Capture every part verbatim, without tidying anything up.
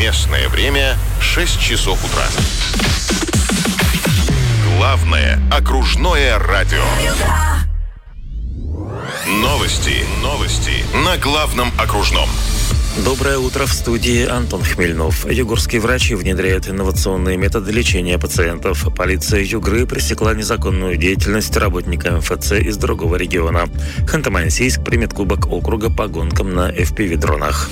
Местное время шесть часов утра. Главное окружное радио. Новости, новости на главном окружном. Доброе утро, в студии Антон Хмельнов. Югорские врачи внедряют инновационные методы лечения пациентов. Полиция Югры пресекла незаконную деятельность работника эм эф цэ из другого региона. Ханты-Мансийск примет кубок округа по гонкам на эф пи ви-дронах.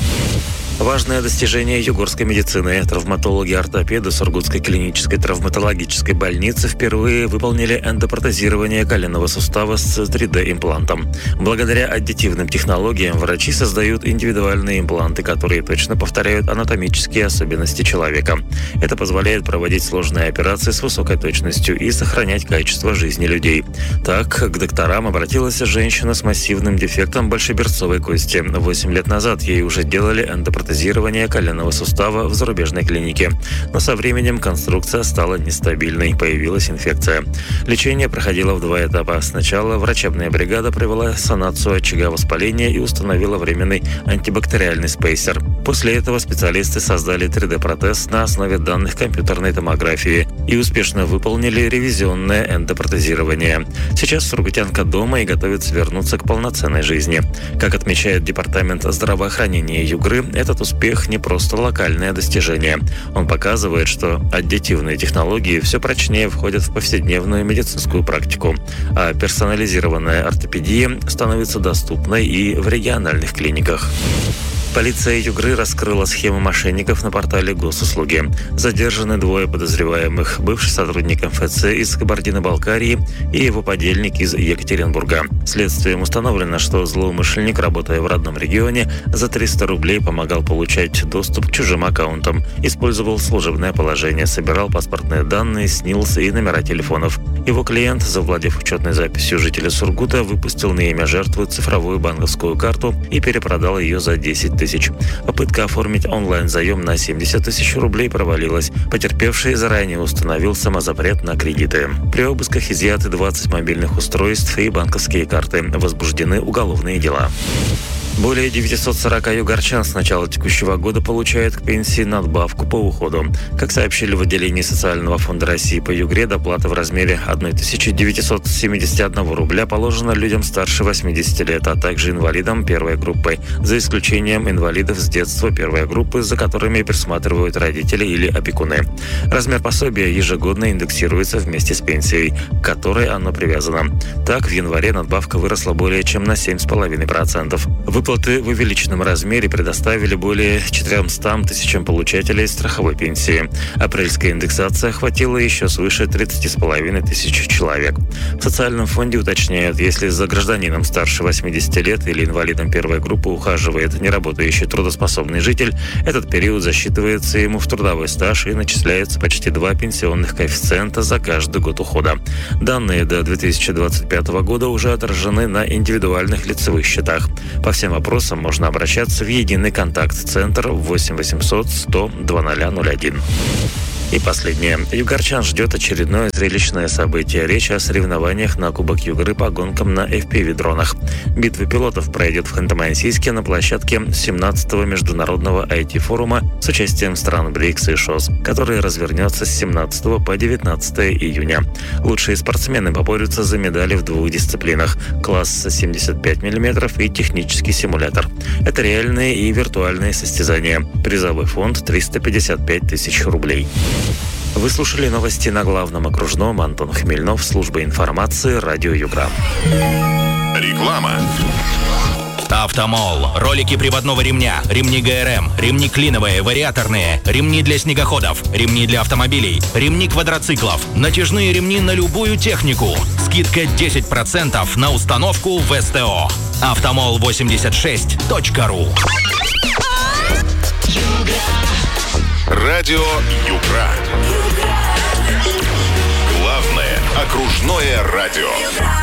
Важное достижение югорской медицины. Травматологи-ортопеды Сургутской клинической травматологической больницы впервые выполнили эндопротезирование коленного сустава с три дэ-имплантом. Благодаря аддитивным технологиям врачи создают индивидуальные импланты, которые точно повторяют анатомические особенности человека. Это позволяет проводить сложные операции с высокой точностью и сохранять качество жизни людей. Так, к докторам обратилась женщина с массивным дефектом большеберцовой кости. Восемь лет назад ей уже делали эндопротезирование коленного сустава в зарубежной клинике. Но со временем конструкция стала нестабильной, появилась инфекция. Лечение проходило в два этапа. Сначала врачебная бригада провела санацию очага воспаления и установила временный антибактериальный спейсер. После этого специалисты создали три дэ-протез на основе данных компьютерной томографии и успешно выполнили ревизионное эндопротезирование. Сейчас сургутянка дома и готовится вернуться к полноценной жизни. Как отмечает Департамент здравоохранения Югры, этот успех не просто локальное достижение. Он показывает, что аддитивные технологии все прочнее входят в повседневную медицинскую практику, а персонализированная ортопедия становится доступной и в региональных клиниках. Полиция Югры раскрыла схему мошенников на портале госуслуги. Задержаны двое подозреваемых: бывший сотрудник эм эф цэ из Кабардино-Балкарии и его подельник из Екатеринбурга. Следствием установлено, что злоумышленник, работая в родном регионе, за триста рублей помогал получать доступ к чужим аккаунтам, использовал служебное положение, собирал паспортные данные, снился и номера телефонов. Его клиент, завладев учетной записью жителя Сургута, выпустил на имя жертвы цифровую банковскую карту и перепродал ее за десять тысяч. Попытка оформить онлайн-заем на семьдесят тысяч рублей провалилась. Потерпевший заранее установил самозапрет на кредиты. При обысках изъяты двадцать мобильных устройств и банковские карты. Возбуждены уголовные дела. Более девятьсот сорок югорчан с начала текущего года получают к пенсии надбавку по уходу. Как сообщили в отделении Социального фонда России по Югре, доплата в размере тысяча девятьсот семьдесят один рубля положена людям старше восьмидесяти лет, а также инвалидам первой группы, за исключением инвалидов с детства первой группы, за которыми присматривают родители или опекуны. Размер пособия ежегодно индексируется вместе с пенсией, к которой оно привязано. Так, в январе надбавка выросла более чем на семь целых пять десятых процента. Выплаты в увеличенном размере предоставили более четырёмстам тысячам получателей страховой пенсии. Апрельская индексация охватила еще свыше тридцати с половиной тысяч человек. В социальном фонде уточняют, если за гражданином старше восьмидесяти лет или инвалидом первой группы ухаживает неработающий трудоспособный житель, этот период засчитывается ему в трудовой стаж и начисляется почти два пенсионных коэффициента за каждый год ухода. Данные до две тысячи двадцать пятого года уже отражены на индивидуальных лицевых счетах. По всем вопросам можно обращаться в единый контакт-центр восемь восемьсот сто два ноль ноль один. И последнее. Югорчан ждет очередное зрелищное событие. Речь о соревнованиях на Кубок Югры по гонкам на эф пи ви-дронах. Битва пилотов пройдет в Ханты-Мансийске на площадке семнадцатого международного ай ти-форума с участием стран БРИКС и ШОС, который развернется с семнадцатого по девятнадцатое июня. Лучшие спортсмены поборются за медали в двух дисциплинах – класс семьдесят пять миллиметров и технический симулятор. Это реальные и виртуальные состязания. Призовой фонд – триста пятьдесят пять тысяч рублей. Вы слушали новости на главном окружном. Антон Хмельнов, служба информации, радио Югра. Реклама. Автомол. Ролики приводного ремня, ремни гэ эр эм, ремни клиновые, вариаторные, ремни для снегоходов, ремни для автомобилей, ремни квадроциклов, натяжные ремни на любую технику. Скидка десять процентов на установку в эс тэ о. автомол восемьдесят шесть точка ру. Радио Югра. Главное окружное радио.